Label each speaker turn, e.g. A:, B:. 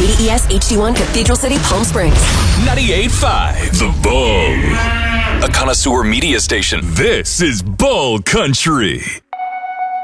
A: KDES HD1 Cathedral City, Palm Springs.
B: 98.5 The Bull. A connoisseur media station. This is Bull Country.